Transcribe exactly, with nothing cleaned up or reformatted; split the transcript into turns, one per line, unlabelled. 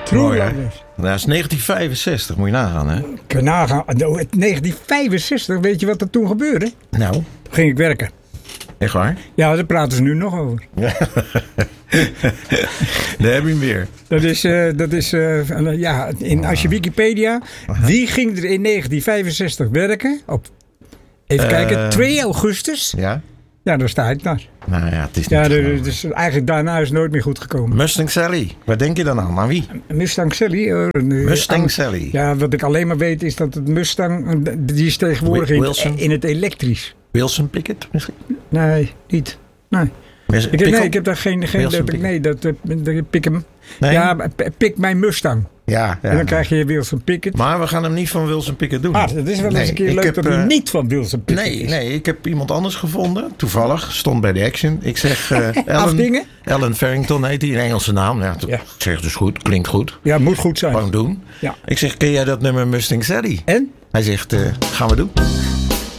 True
Mooi, hè?
Lovers.
Dat is negentien vijfenzestig, moet je nagaan, hè?
Kun je nagaan. Nou, negentien vijfenzestig, weet je wat er toen gebeurde?
Nou,
Toen ging ik werken.
echt waar?
Ja, daar praten ze nu nog over.
Daar heb je hem weer.
Dat is, uh, dat is uh, ja, in, als je Wikipedia... Wie ging er in negentien vijfenzestig werken? Op, even
Uh,
kijken, twee augustus.
Ja?
Ja, daar sta ik naar.
Nou ja, het is niet
Ja,
te
de,
geloven.
dus eigenlijk daarna is het nooit meer goed gekomen.
Mustang Sally. Waar denk je dan aan? Aan wie?
Mustang Sally. Uh,
Mustang
aan-
Sally.
Ja, wat ik alleen maar weet is dat het Mustang... uh, Die is tegenwoordig in,
Wilson?
in het elektrisch.
Wilson Pickett misschien?
Nee, niet. Nee.
Mis-
Ik heb,
Pickle?
nee, ik heb daar geen... geen
Wilson
dat, ik-
Pickett.
nee, dat, dat, dat pik hem.
Nee?
Ja, p- pik mijn Mustang.
Ja, ja.
En dan krijg je Wilson Pickett.
Maar we gaan hem niet van Wilson Pickett doen.
Ah, dat is wel eens
Nee,
een keer
ik
leuk
heb,
dat hij
eh,
niet van Wilson Pickett
Nee,
is.
nee, ik heb iemand anders gevonden. Toevallig, stond bij de Action. Ik zeg uh, Ellen,
Afdingen?
Ellen Farrington heet die, een Engelse naam. Ja,
Ja.
Ik zeg dus goed, klinkt goed.
Ja, moet goed zijn.
Gewoon doen.
Ja.
Ik zeg, ken jij dat nummer Mustang Sally?
En?
Hij zegt, uh, gaan we doen.